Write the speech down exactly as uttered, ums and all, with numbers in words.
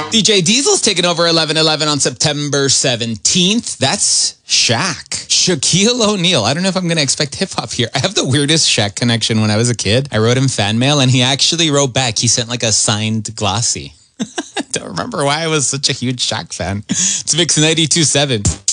D J Diesel's taking over eleven eleven on September seventeenth. That's Shaq. Shaquille O'Neal. I don't know if I'm going to expect hip-hop here. I have the weirdest Shaq connection when I was a kid. I wrote him fan mail, and he actually wrote back. He sent like a signed glossy. I don't remember why I was such a huge Shaq fan. It's Mix ninety-two point seven.